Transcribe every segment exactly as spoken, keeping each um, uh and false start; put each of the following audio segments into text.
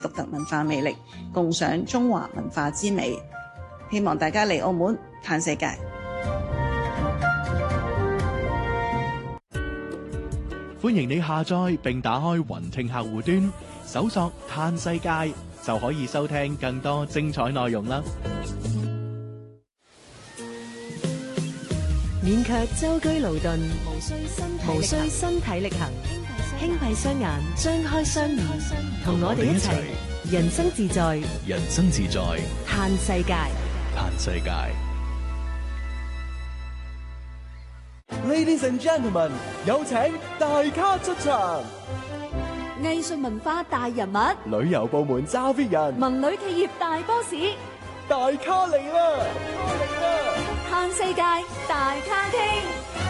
獨特文化魅力，共賞中華文化之美。希望大家嚟澳門嘆世界。 歡迎你下載並打開雲聽客戶端，搜索嘆世界就可以收聽更多精彩內容啦。 免卻舟車勞頓，無需身體力行，輕閉雙眼，張開雙耳，同我哋一齊人生自在， 人生自在， 嘆世界， 嘆世界。 Ladies and gentlemen， 有請大咖出場。 藝術文化大人物， 旅遊部門揸 fit 人， 文旅企業大 boss， 大咖嚟啦！嚟啦！ 嘆世界大咖傾。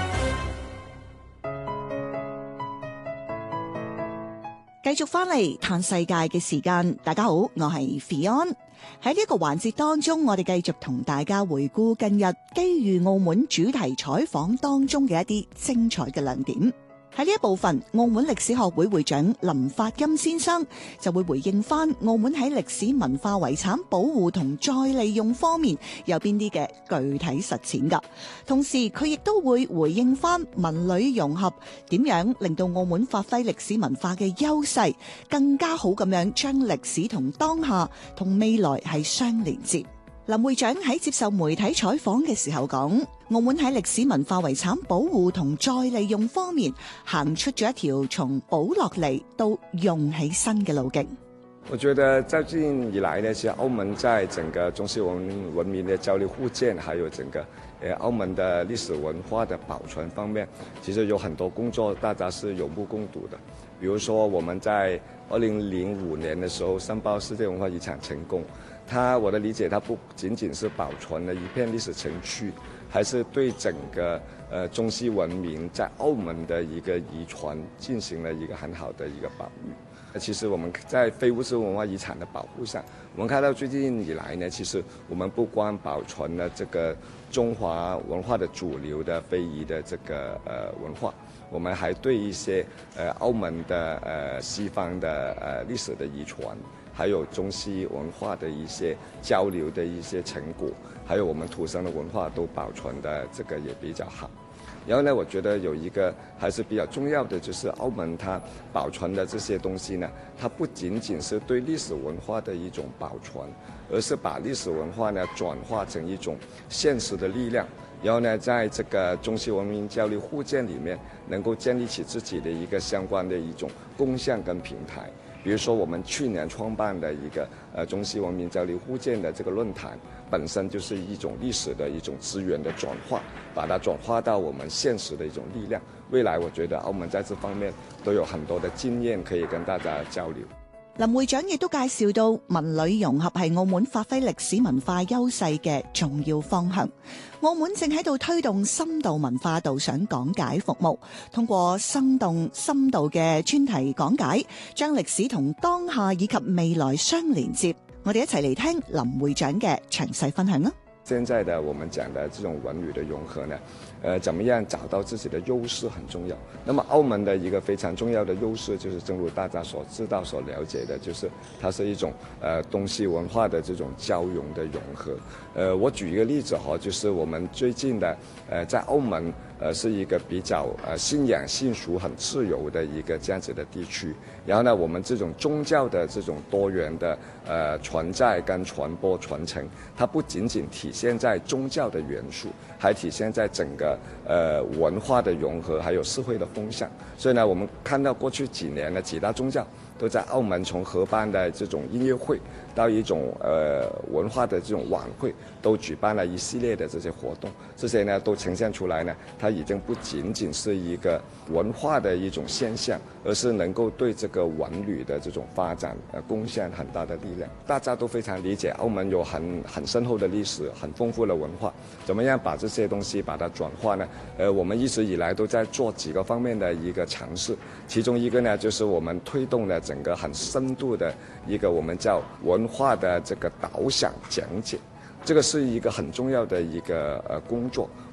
繼續翻嚟嘆世界嘅時間，大家好，我係 Fion。喺呢個環節當中，我哋繼續同大家回顧近日機遇澳門主題採訪當中嘅一啲精彩嘅亮點。喺呢一部分，澳門歷史學會會長林發欽先生就會回應翻澳門喺歷史文化遺產保護同再利用方面有邊啲嘅具體實踐噶。同時佢亦都會回應翻文旅融合點樣令到澳門發揮歷史文化嘅優勢，更加好咁樣將歷史同當下同未來係相連接。林會長喺接受媒體採訪嘅時候講，澳門喺歷史文化遺產保護同再利用方面行出咗一條從保落嚟到用起身嘅路徑。 我覺得在近以來呢，其實澳門在整個中西文文明的交流互鑑，還有整個呃澳門的歷史文化的保存方面，其實有很多工作大家是有目共睹的。比如說我們在二零零五年的時候申報世界文化遺產成功，它我的理解，它不僅僅是保存了一片歷史城區，還是對整個呃中西文明在澳門的一個遺傳進行了一個很好的一個保育。其實我們在非物質文化遺產的保護上，我們看到最近以來呢，其實我們不光保存了這個中華文化的主流的非遺的這個呃文化，我們還對一些呃澳門的呃西方的呃歷史的遺傳，還有中西文化的一些交流的一些成果，還有我們土生的文化都保存的這個也比較好。然後呢，我覺得有一個還是比較重要的，就是澳門它保存的這些東西呢，它不僅僅是對歷史文化的一種保存，而是把歷史文化呢轉化成一種現實的力量。然後呢，在這個中西文明交流互鑑裡面，能夠建立起自己的一個相關的一種共享跟平台。比如說，我們去年創辦的一個呃中西文明交流互鑑的這個論壇，本身就是一種歷史的一種資源的轉化，把它轉化到我們現實的一種力量。未來我覺得澳門在這方面都有很多的經驗可以跟大家交流。 林會長亦都介紹到文旅融合係澳門發揮歷史文化優勢嘅重要方向。澳門正喺度推動深度文化導賞講解服務，通過生動深度嘅專題講解，將歷史同當下以及未來相連接。我哋一齊嚟聽林會長嘅詳細分享啦。 現在的我們講的這種文旅的融合呢，呃，怎麼樣找到自己的優勢很重要。那麼澳門的一個非常重要的優勢，就是正如大家所知道、所了解的，就是它是一種呃東西文化的這種交融的融合。呃，我舉一個例子哈，就是我們最近的呃在澳門呃是一個比較呃信仰信俗很自由的一個這樣子的地區。然後呢，我們這種宗教的這種多元的呃存在跟傳播傳承，它不僅僅體現在宗教的元素，還體現在整個呃文化的融合，還有社會的風向。所以呢，我們看到過去幾年的幾大宗教都在澳門從合辦的這種音樂會到一種呃文化的這種晚會，都舉辦了一系列的這些活動。這些呢都呈現出來呢，它已經不僅僅是一個文化的一種現象，而是能夠對這個文旅的這種發展呃貢獻很大的力量。大家都非常理解澳門有很很深厚的歷史，很豐富的文化，怎麼樣把這些東西把它轉化呢？呃，我們一直以來都在做幾個方面的一個嘗試，其中一個呢就是我們推動了整個很深度的一個我們叫文化的這個導賞講解，這個是一個很重要的一個呃工作。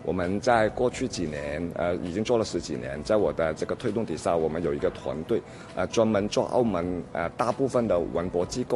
我們在過去幾年，呃，已經做了十幾年，在我的這個推動底下，我們有一個團隊，呃，專門做澳門呃大部分的文博機構。